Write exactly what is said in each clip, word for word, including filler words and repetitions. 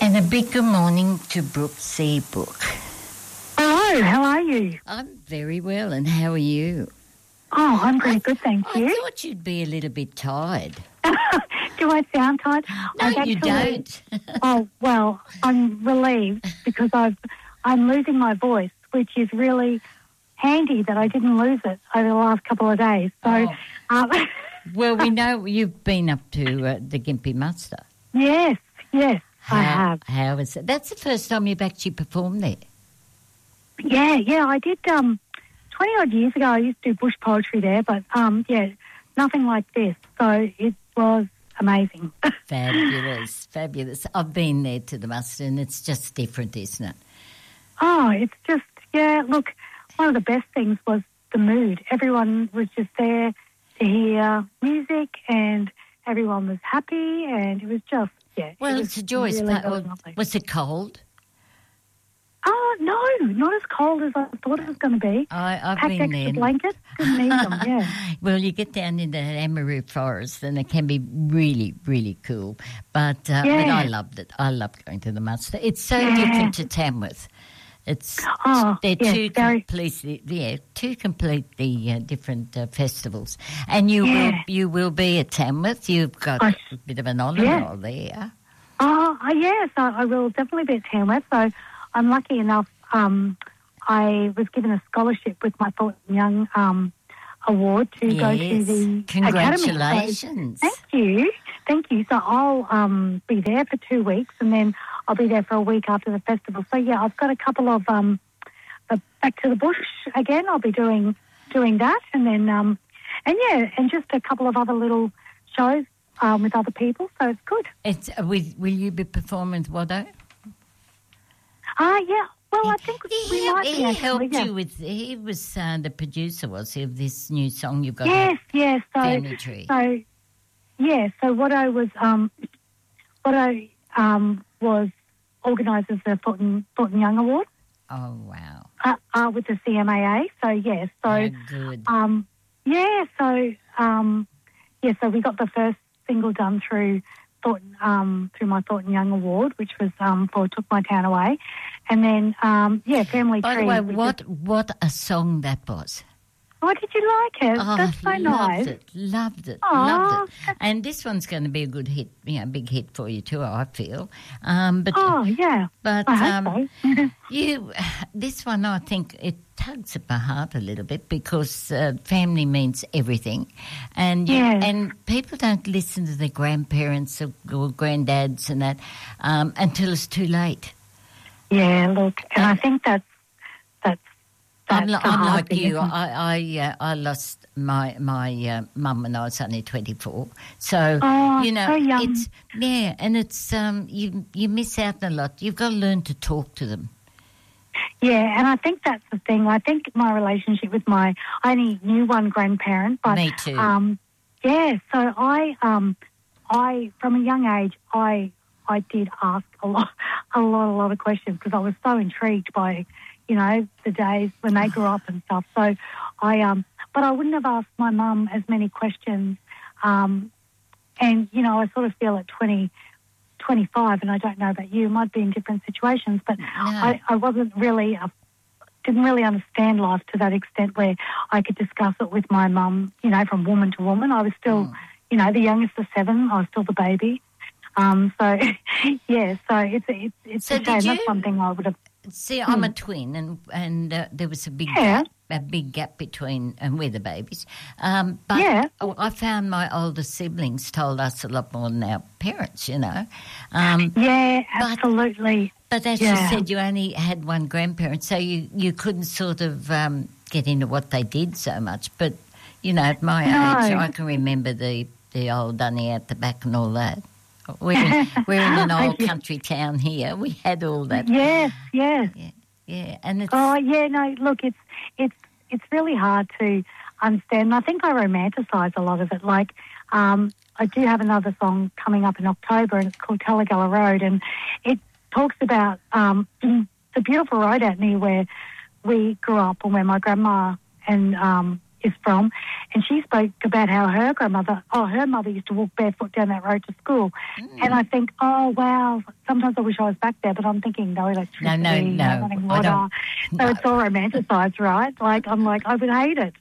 And a big good morning to Brooke Seabrook. Hello, how are you? I'm very well, and how are you? Oh, I'm pretty good, thank I you. thought you'd be a little bit tired. Do I sound tired? No, I've you actually- don't. Oh, well, I'm relieved because I've, I'm losing my voice, which is really handy that I didn't lose it over the last couple of days. So, Oh. um, Well, we know you've been up to uh, the Gympie Muster. yes, yes, How, I have. How is it? That's the first time you've actually performed there. Yeah, yeah, I did um, twenty-odd years ago. I used to do bush poetry there, but, um, yeah, nothing like this. So it was amazing. Fabulous, fabulous. I've been there to the Muster, and it's just different, isn't it? Oh, it's just, yeah, look, one of the best things was the mood. Everyone was just there to hear music and everyone was happy and it was just, yeah. Well, it it's was a joyous really, part. really Well, lovely. was it cold? Oh, no, not as cold as I thought it was going to be. I, I've Packed been extra there. blankets, didn't need them, yeah. Well, you get down into that Amaroo forest and it can be really, really cool. But, uh, but Yeah. I loved it. I loved going to the Muster. It's so Yeah. different to Tamworth. It's Oh, they're yes, two very- completely yeah two completely uh, different uh, festivals, and you will Yeah. you will be at Tamworth. You've got I- a bit of an honour Yeah. roll there. Oh, uh, yes, I, I will definitely be at Tamworth. So I'm lucky enough, um, I was given a scholarship with my Thornton Young um, award to go to Yes. the Congratulations. Academy. So, thank you. Thank you. So I'll um, be there for two weeks and then I'll be there for a week after the festival. So, yeah, I've got a couple of um, uh, Back to the Bush again. I'll be doing doing that and then, um, and yeah, and just a couple of other little shows um, with other people. So it's good. It's uh, will, will you be performing with Waddo? Ah, yeah. Well, I think He, we might he be actually, helped yeah. you with. He was uh, the producer, was he, of this new song you've got? Yes, yes. So, Family Tree. so, yeah. So what I was, um, what I um, was organised as the Thornton, Thornton Young Award Oh wow! uh, uh, with the C M A A. So yes, so How good. um, yeah, so um, yeah, so we got the first single done through Thornton, um, through my Thornton Young Award, which was um, for Took My Town Away, and then um, yeah, Family By Tree. the way, which what is- what a song that was! oh, did you like it? Oh, That's so loved nice. it, loved it, Aw, loved it. And this one's going to be a good hit, you know, big hit for you too, I feel. Um, but Oh yeah, but I hope um, so. you, this one, I think it tugs at my heart a little bit because uh, family means everything, and you, Yes. and people don't listen to their grandparents or, or granddads and that um, until it's too late. Yeah, look, and I think that's that's. that's I'm, li- the I'm hard like thing, you. isn't it? I I, uh, I lost my my uh, mum when I was only twenty-four. So Oh, you know, so young. it's yeah, and it's um, you you miss out a lot. You've got to learn to talk to them. Yeah, and I think that's the thing. I think my relationship with my, I only knew one grandparent, but Me too. Um, yeah, so I, um, I from a young age, I, I did ask a lot, a lot, a lot of questions because I was so intrigued by, you know, the days when they grew up and stuff. So I, um, but I wouldn't have asked my mum as many questions, um, and you know, I sort of feel at twenty. twenty-five, and I don't know about you, might be in different situations, but I, I wasn't really, uh, didn't really understand life to that extent where I could discuss it with my mum, you know, from woman to woman. I was still, Mm. you know, the youngest of seven. I was still the baby. Um, so, yeah, so it's, it's, it's So a did shame. you- That's something I would have, See, I'm a twin, and and uh, there was a big Yeah. gap, a big gap between, and we're the babies. Um, but Yeah. oh, I found my older siblings told us a lot more than our parents, you know. Um, yeah, But- absolutely. But as Yeah. you said, you only had one grandparent, so you, you couldn't sort of um, get into what they did so much. But, you know, at my No. age, I can remember the, the old dunny out the back and all that. We're in, we're in an old Yeah. country town here. We had all that. Yes, yes. Yeah, yeah. And it's... Oh yeah, no. Look, it's it's it's really hard to understand. And I think I romanticise a lot of it. Like, um, I do have another song coming up in October, and it's called Talagalla Road, and it talks about um, the beautiful road out near where we grew up, and where my grandma and um, is from, and she spoke about how her grandmother, oh, her mother used to walk barefoot down that road to school. Mm. And I think, oh, wow, sometimes I wish I was back there, but I'm thinking, no electricity, no, no, no, running water. I so no. it's all romanticised, right? Like, I'm like, I would hate it.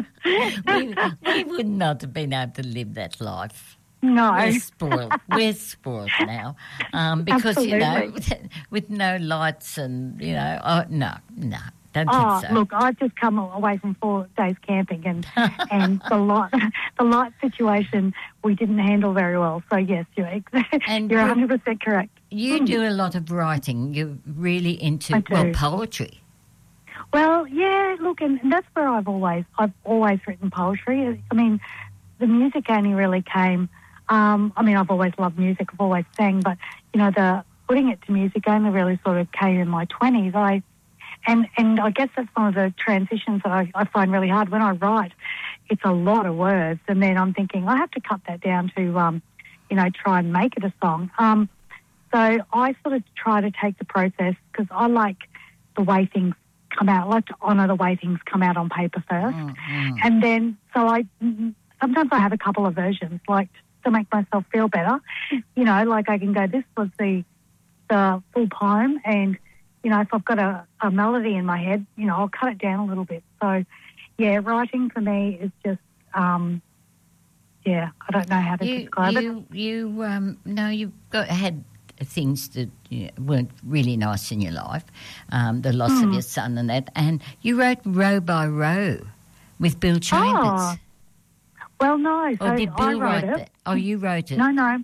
we, we would not have been able to live that life. No. We're spoiled. We're spoiled now. Um, because, Absolutely. you know, with, with no lights and, you know, oh, no, no. Don't oh, think so. Look, I've just come away from four days camping, and and the light the light situation we didn't handle very well. So yes, you're and you're one hundred percent correct. You mm. do a lot of writing. You're really into well poetry. Well, yeah. Look, and, and that's where I've always I've always written poetry. I mean, the music only really came. Um, I mean, I've always loved music. I've always sang, but you know, the putting it to music only really sort of came in my twenties. I And and I guess that's one of the transitions that I, I find really hard. When I write, it's a lot of words, and then I'm thinking I have to cut that down to, um, you know, try and make it a song. Um, so I sort of try to take the process because I like the way things come out. I like to honour the way things come out on paper first. Mm-hmm. And then, so I sometimes I have a couple of versions, like to make myself feel better. You know, like I can go, this was the the full poem, and you know, if I've got a, a melody in my head, you know, I'll cut it down a little bit. So, yeah, writing for me is just, um, yeah, I don't know how to you, describe you, it. You, um, no, you've got, had things that you know, weren't really nice in your life, um, the loss mm. of your son and that, and you wrote Row by Row with Bill Chambers. Oh. Well, no. So or did Bill I wrote write it. that? Oh, you wrote it? No, no.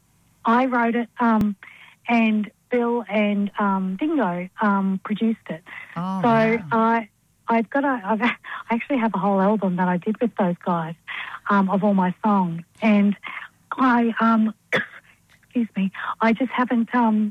I wrote it, um, and Bill and um, Dingo um, produced it. Oh, so wow. I, I've got a, I've, I actually have a whole album that I did with those guys um, of all my songs, and I, um, excuse me, I just haven't. Um,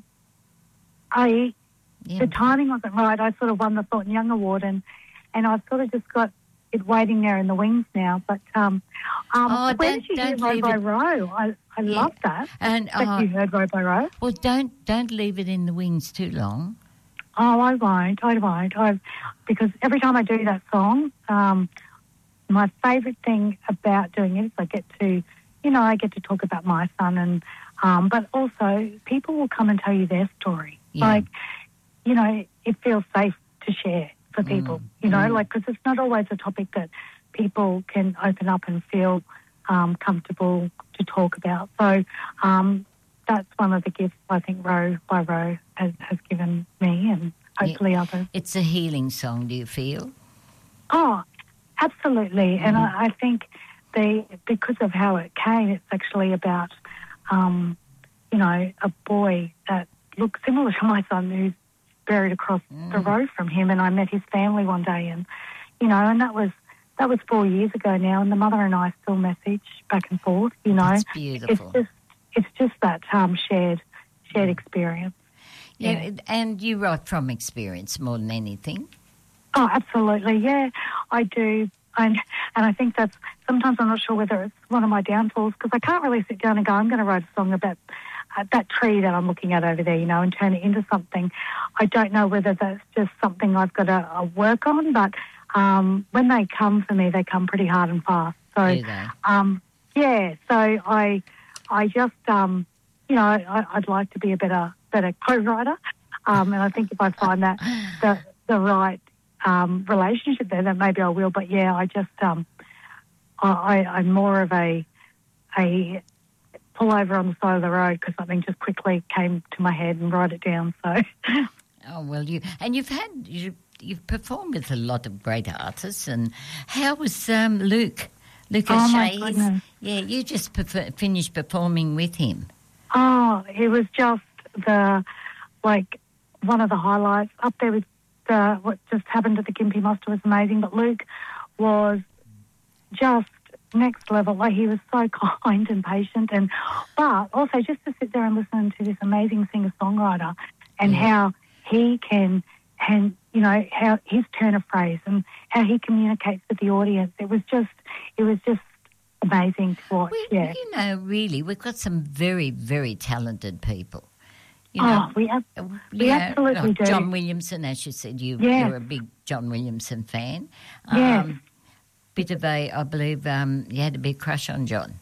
I yeah. The timing wasn't right. I sort of won the Thornton Young Award, and and I've sort of just got it waiting there in the wings now. But um, um, oh, where did you hear Row by Row? I, I yeah. love that. And that uh, you heard Row by Row. Well, don't don't leave it in the wings too long. Oh, I won't. I won't. I've because every time I do that song, um, my favourite thing about doing it is I get to, you know, I get to talk about my son, and um, but also people will come and tell you their story. Yeah. Like, you know, it feels safe to share for people. Mm. You know, mm. like because it's not always a topic that people can open up and feel um, comfortable to talk about. So um, that's one of the gifts I think Row by Row has, has given me and hopefully yeah. others. It's a healing song, do you feel? Oh, absolutely. Mm-hmm. And I, I think the because of how it came, it's actually about, um, you know, a boy that looks similar to my son who's buried across mm. the road from him, and I met his family one day, and, you know, and that was That was four years ago now, and the mother and I still message back and forth. You know, that's beautiful. It's just, it's just that um, shared, shared experience. Yeah, yeah, and you write from experience more than anything. Oh, absolutely. Yeah, I do, and and I think that's sometimes I'm not sure whether it's one of my downfalls because I can't really sit down and go, I'm going to write a song about uh, that tree that I'm looking at over there, you know, and turn it into something. I don't know whether that's just something I've got to uh, work on, but. Um, when they come for me, they come pretty hard and fast. So, um, yeah. So I, I just, um, you know, I, I'd like to be a better, better co-writer, um, and I think if I find that the the right um, relationship there, then maybe I will. But yeah, I just, um, I, I'm more of a, a pull over on the side of the road because something just quickly came to my head and write it down. So. Oh well, you and you've had you. You've performed with a lot of great artists, and how was um, Luke? Luke oh O'Shea? My goodness. Yeah, you just prefer, finished performing with him. Oh, it was just the like one of the highlights up there with the, what just happened at the Gympie Muster was amazing. But Luke was just next level. Like he was so kind and patient, and but also just to sit there and listen to this amazing singer-songwriter and yeah. how he can and. You know, how his turn of phrase and how he communicates with the audience. It was just, it was just amazing to watch, we, yeah. You know, really, we've got some very, very talented people. You know, oh, we, ab- we know, absolutely like do. John Williamson, as you said, you, yes. you're a big John Williamson fan. Yes. Um, bit of a, I believe, um, you had a big crush on John.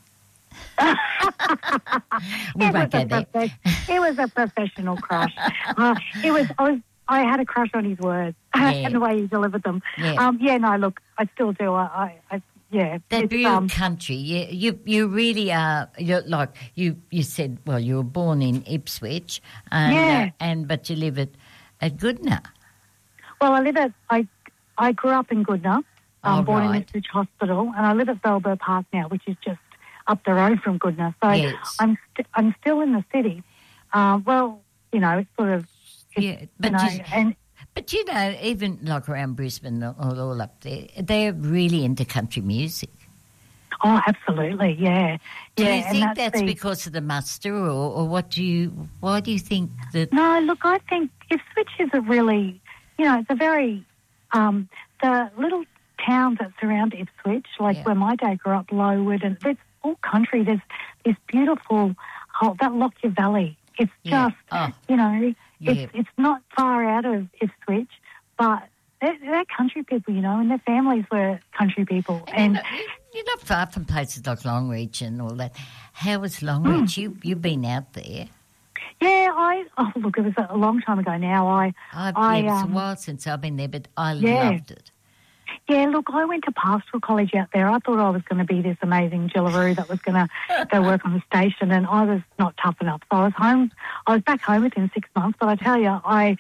we it, won't was go there. profe- it was a professional crush. Uh, it was. I was. I had a crush on his words Yeah. and the way he delivered them. Yeah. Um, yeah. No. Look, I still do. I. I, I yeah. That it's, real um, country, you, you you really are. You're like you, you said. Well, you were born in Ipswich, and Yeah. uh, and but you live at at Goodna. Well, I live at. I. I grew up in Goodna. I'm Oh, born in right. Ipswich Hospital, and I live at Bellbur Park now, which is just up the road from Goodna. So Yes. I'm st- I'm still in the city. Uh, well, you know, it's sort of. It's, Yeah, but you know, you- and But you know, even like around Brisbane, all, all up there, they're really into country music. oh, absolutely, yeah, Do yeah. you and think that's that's the, because of the muster, or, or what do you? Why do you think that? No, look, I think Ipswich is a really, you know, it's a very, um, the little towns that surround Ipswich, like Yeah. where my dad grew up, Lowood, and there's all country. There's this beautiful, oh, that Lockyer Valley. It's Yeah. just, Oh. you know, Yeah. it's it's not far out of Ipswich, but they're, they're country people, you know, and their families were country people. And, And you know, you're not far from places like Longreach and all that. How was Longreach? You you've been out there. yeah, I, oh, look, it was a long time ago now. I, I've, I, yeah, it's um, a while since I've been there, but I Yeah. loved it. Yeah, look, I went to pastoral college out there. I thought I was going to be this amazing Jillaroo that was going to go work on the station, and I was not tough enough. So I was home. I was back home within six months. But I tell you, I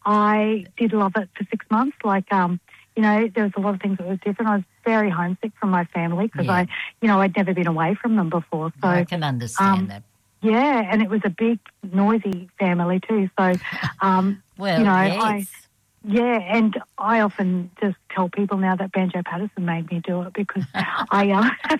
I did love it for six months. Like, um, you know, there was a lot of things that was different. I was very homesick from my family because Yeah. I, you know, I'd never been away from them before. So I can understand um, that. yeah, and it was a big, noisy family too. So, um, Well, you know, yes. I. Yeah, and I often just tell people now that Banjo Patterson made me do it because I, uh,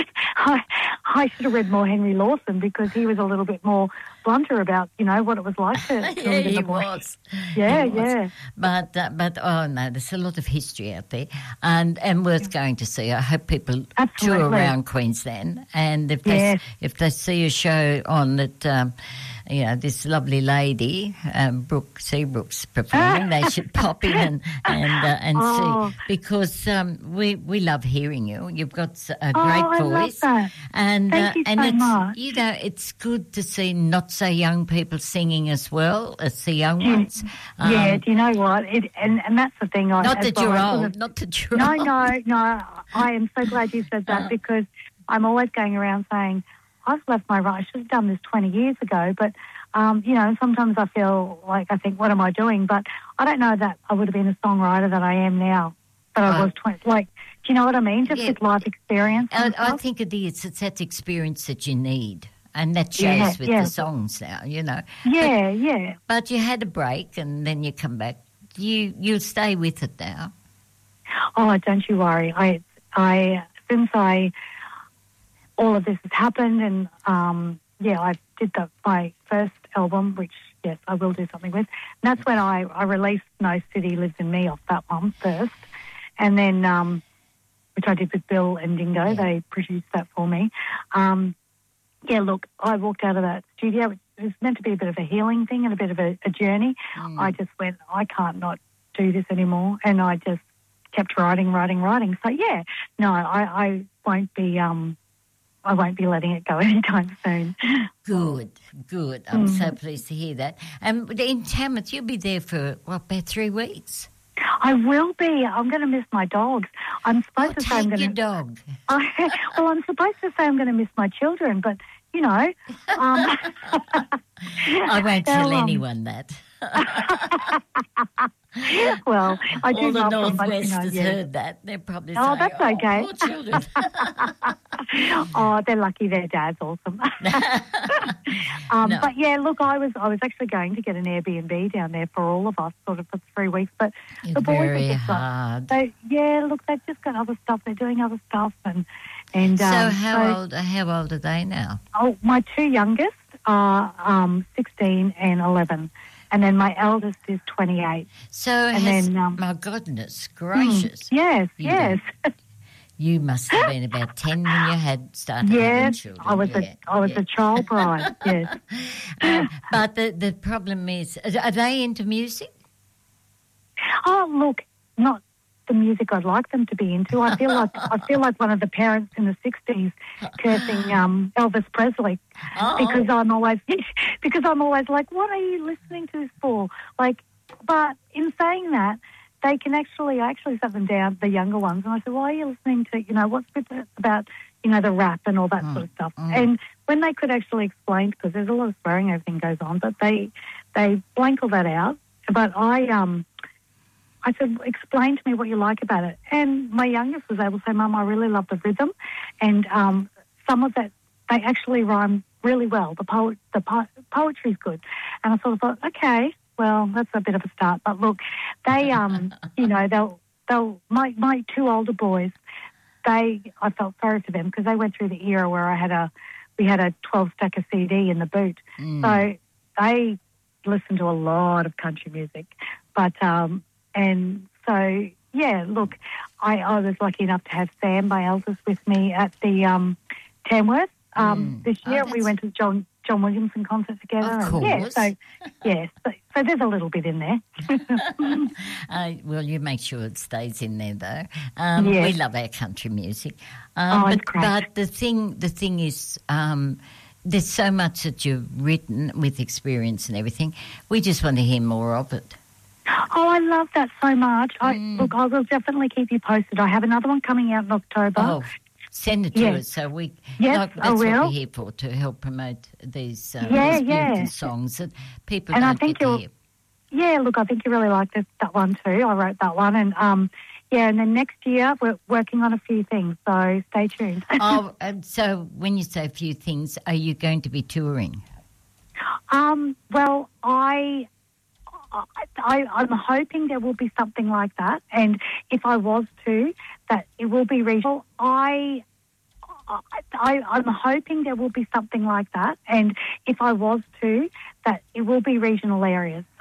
I I should have read more Henry Lawson because he was a little bit more blunter about, you know, what it was like to, to yeah, live in he the bush. was. Yeah, He was. yeah. But uh, but oh no, there's a lot of history out there, and and worth going to see. I hope people tour Absolutely. around Queensland, and if they Yes. if they see a show on that, um, you know, this lovely lady, um, Brooke Seabrook's performing, they should pop in and and uh, and Oh. see because um, we we love hearing you. You've got s- a Oh, great I love voice, that. and Thank uh, you and so it's much. you know it's good to see not so young people singing as well as the young ones. yeah, Um, do you know what? It, and, and that's the thing. I, not as that well, you're I sort old, of- not that you're No, old. no, no. I am so glad you said that because I'm always going around saying, I've left my right. I should have done this twenty years ago. But, um, you know, sometimes I feel like I think, what am I doing? But I don't know that I would have been the songwriter that I am now. That I Oh. was twenty. Like, do you know what I mean? Just Yeah. with life experience. I, and I stuff. think it is. It's that experience that you need. And that shows Yeah, with yeah. the songs now, you know. Yeah, yeah. But you had a break and then you come back. You, you'll stay with it now. Oh, don't you worry. I, I, since I, all of this has happened, and um, yeah, I did the my first album, which yes, I will do something with. And that's when I, I released No City Lives in Me off that one first, and then um, which I did with Bill and Dingo. Yeah. They produced that for me. Um, yeah, look, I walked out of that studio. It was meant to be a bit of a healing thing and a bit of a, a journey. Mm. I just went, I can't not do this anymore, and I just kept writing, writing, writing. So yeah, no, I, I won't be, um, I won't be letting it go anytime soon. Good, good. I'm Mm. so pleased to hear that. And in Tamworth, you'll be there for, what, about three weeks? I will be. I'm going to miss my dogs. I'm Oh, supposed to say I'm take your going to. dog. Well, I'm supposed to say I'm going to miss my children, but you know, um, I won't they'll, tell um, anyone that. Well, I do All the love them, but, you know, Northwesters yeah. heard that. They're probably Oh, saying, that's oh, okay." poor children. Oh, they're lucky their dad's awesome. um, No. But yeah, look, I was I was actually going to get an Airbnb down there for all of us, sort of for three weeks. But It's the boys very are just like, hard. they, yeah, look, they've just got other stuff. They're doing other stuff, and and So um, how old how old are they now? Oh, my two youngest are um, sixteen and eleven, and then my eldest is twenty-eight. So And has, then, um, my goodness gracious, Yes, You yes, you must have been about ten when you had started having yes. children. I was yeah, a I was yeah. a child bride. Yes. Uh, but the the problem is, are they into music? Oh, look, not the music I'd like them to be into. I feel like I feel like one of the parents in the sixties cursing um, Elvis Presley Oh. because I'm always because I'm always like, what are you listening to this for? Like, but in saying that, they can actually I actually sat them down, the younger ones, and I said, why are you listening to, you know, what's with it about, you know, the rap and all that Mm, sort of stuff? mm. And when they could actually explain, because there's a lot of swearing, everything goes on, but they they blank all that out. But I um. I said, explain to me what you like about it. And my youngest was able to say, Mum, I really love the rhythm. And um, some of that, they actually rhyme really well. The, po- the po- poetry's good. And I sort of thought, okay, well, that's a bit of a start. But look, they, um, you know, they'll, they'll, my, my two older boys, they, I felt sorry for them because they went through the era where I had a, we had a twelve-stacker C D in the boot. Mm. So they listened to a lot of country music. But, um, and so, yeah, look, I, I was lucky enough to have Sam, my eldest, with me at the um, Tamworth um, Mm. this Oh, year. We that's- went to the John John Williamson concert together. Of and yeah, course. so, yeah, so, so there's a little bit in there. Uh, well, you make sure it stays in there, though. Um, Yes. We love our country music, um, Oh, it's but, great. but the thing, the thing is, um, there's so much that you've written with experience and everything. We just want to hear more of it. Oh, I love that so much. I, Mm. Look, I will definitely keep you posted. I have another one coming out in October. Oh, send it to Yes. us so we. Yes, like, I that's what will. we're here for, to help promote these, um, Yeah, these yeah. beautiful songs that people And I don't think get to you'll- hear. Yeah, look, I think you really like this, that one too. I wrote that one. And, um, yeah, and then next year we're working on a few things, so stay tuned. Oh, um, so when you say a few things, are you going to be touring? Um, well, I, I, I'm hoping there will be something like that, and if I was to, that it will be regional. I, I, I'm hoping there will be something like that, and if I was to, that it will be regional areas.